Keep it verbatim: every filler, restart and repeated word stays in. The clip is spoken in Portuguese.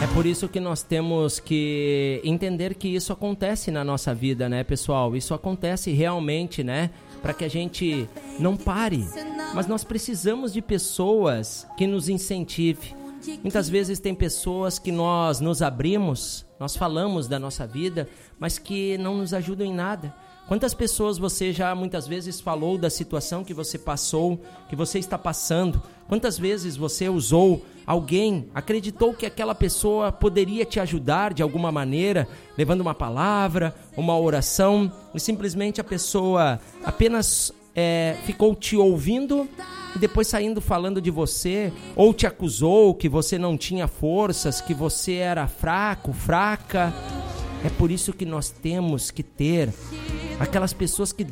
É por isso que nós temos que entender que isso acontece na nossa vida, né, pessoal? Isso acontece realmente, né? Para que a gente não pare. Mas nós precisamos de pessoas que nos incentivem. Muitas vezes tem pessoas que nós nos abrimos, nós falamos da nossa vida, mas que não nos ajudam em nada. Quantas pessoas você já muitas vezes falou da situação que você passou, que você está passando? Quantas vezes você usou alguém, acreditou que aquela pessoa poderia te ajudar de alguma maneira, levando uma palavra, uma oração, e simplesmente a pessoa apenas é, ficou te ouvindo e depois saindo falando de você, ou te acusou que você não tinha forças, que você era fraco, fraca. É por isso que nós temos que ter aquelas pessoas que